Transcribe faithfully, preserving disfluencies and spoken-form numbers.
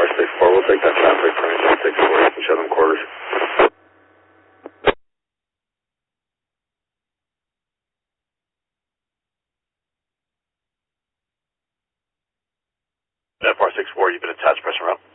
F R six four, we'll take that traffic from engine six four, you can show them quarters. F R six four, you've been attached, press and route.